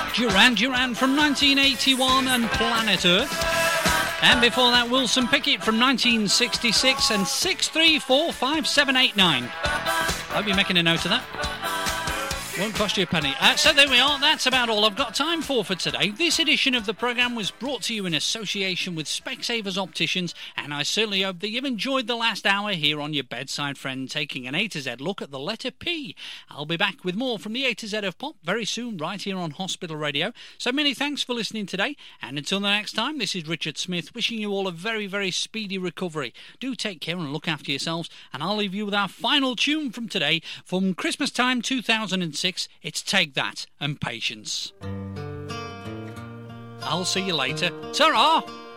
Duran Duran from 1981 and Planet Earth. And before that, Wilson Pickett from 1966 and 6345789. Hope you're making a note of that. Won't cost you a penny. So there we are. That's about all I've got time for today. This edition of the programme was brought to you in association with Specsavers Opticians, and I certainly hope that you've enjoyed the last hour here on your bedside friend, taking an A to Z look at the letter P. I'll be back with more from the A to Z of Pop very soon, right here on Hospital Radio. So many thanks for listening today, and until the next time, this is Richard Smith wishing you all a very, very speedy recovery. Do take care and look after yourselves, and I'll leave you with our final tune from today from Christmas time 2006. It's Take That and Patience. I'll see you later. Ta-ra!